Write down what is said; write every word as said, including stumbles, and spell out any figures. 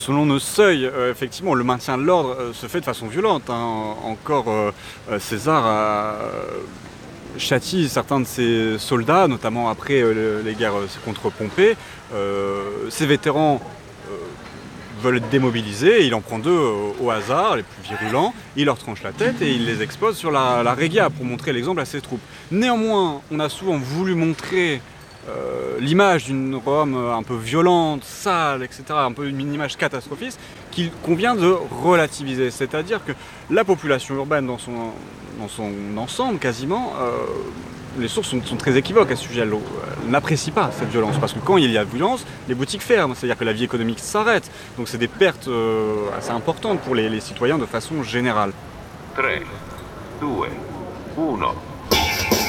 Selon nos seuils, euh, effectivement, le maintien de l'ordre euh, se fait de façon violente. Hein. Encore, euh, César a châtie certains de ses soldats, notamment après euh, les guerres contre Pompée. Euh, ses vétérans euh, veulent être démobilisés, il en prend deux euh, au hasard, les plus virulents, il leur tranche la tête et il les expose sur la, la Regia pour montrer l'exemple à ses troupes. Néanmoins, on a souvent voulu montrer Euh, l'image d'une Rome un peu violente, sale, et cetera, un peu une image catastrophiste, qu'il convient de relativiser. C'est-à-dire que la population urbaine dans son, dans son ensemble, quasiment, euh, les sources sont, sont très équivoques à ce sujet. Elle n'apprécie pas cette violence, parce que quand il y a violence, les boutiques ferment, c'est-à-dire que la vie économique s'arrête. Donc c'est des pertes euh, assez importantes pour les, les citoyens de façon générale. tre, due, uno.